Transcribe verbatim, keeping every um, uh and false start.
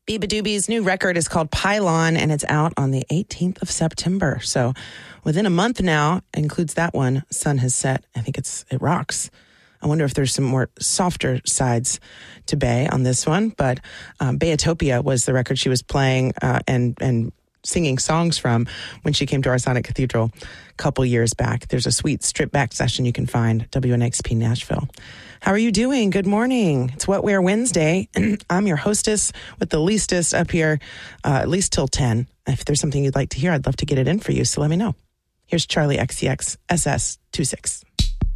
Beabadoobie's new record is called Pylon, and it's out on the eighteenth of September. So within a month now, includes that one, Sun Has Set. I think it's it rocks. I wonder if there's some more softer sides to Bay on this one. But um, Baytopia was the record she was playing uh, and and singing songs from when she came to our Sonic Cathedral a couple years back. There's a sweet stripped back session you can find at W N X P Nashville. How are you doing? Good morning. It's What Wear Wednesday. I'm your hostess with the leastest up here, uh, at least till ten. If there's something you'd like to hear, I'd love to get it in for you, so let me know. Here's Charlie X C X S S twenty-six.